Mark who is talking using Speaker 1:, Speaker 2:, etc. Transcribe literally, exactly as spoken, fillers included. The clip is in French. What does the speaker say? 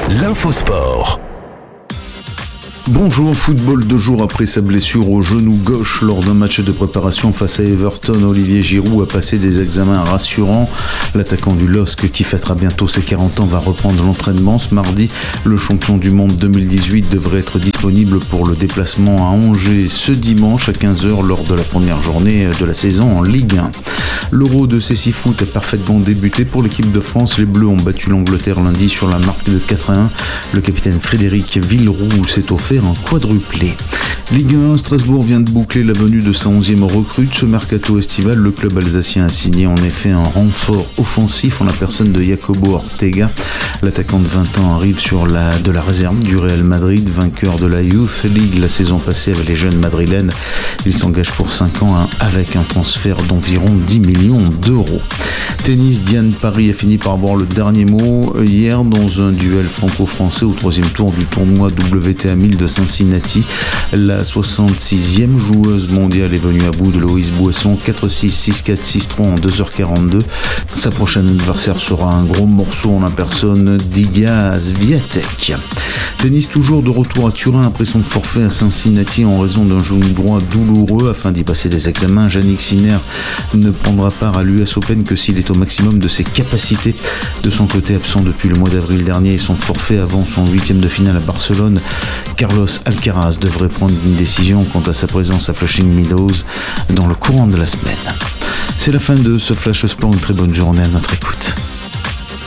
Speaker 1: L'infosport.
Speaker 2: Bonjour, football deux jours après sa blessure au genou gauche lors d'un match de préparation face à Everton, Olivier Giroud a passé des examens rassurants. L'attaquant du L O S C qui fêtera bientôt ses quarante ans va reprendre l'entraînement. Ce mardi, le champion du monde deux mille dix-huit devrait être disponible pour le déplacement à Angers ce dimanche à quinze heures lors de la première journée de la saison en Ligue un. L'Euro de Cécifoot a parfaitement débuté pour l'équipe de France. Les Bleus ont battu l'Angleterre lundi sur la marque de quatre à un. Le capitaine Frédéric Villeroux s'est offert un quadruplé. Ligue un, Strasbourg vient de boucler la venue de sa onzième recrue. Ce mercato estival, le club alsacien a signé en effet un renfort offensif en la personne de Jacobo Ortega. L'attaquant de vingt ans arrive sur la, de la réserve du Real Madrid, vainqueur de la Youth League la saison passée avec les jeunes madrilènes. Il s'engage pour cinq ans hein, avec un transfert d'environ dix millions d'euros. Tennis, Diane Paris a fini par avoir le dernier mot hier dans un duel franco-français au troisième tour du tournoi W T A mille de Cincinnati. La soixante-sixième joueuse mondiale est venue à bout de Loïs Boisson, quatre six, six quatre, six trois en deux heures quarante-deux. Sa prochaine adversaire sera un gros morceau en la personne d'Iga Swiatek. Tennis toujours de retour à Turin après son forfait à Cincinnati en raison d'un genou droit douloureux. Afin d'y passer des examens, Jannik Sinner ne prendra part à l'U S Open que s'il est au maximum de ses capacités. De son côté, absent depuis le mois d'avril dernier et son forfait avant son huitième de finale à Barcelone, Carlos Alcaraz devrait prendre une décision quant à sa présence à Flushing Meadows dans le courant de la semaine. C'est la fin de ce Flash Sport, une très bonne journée à notre écoute.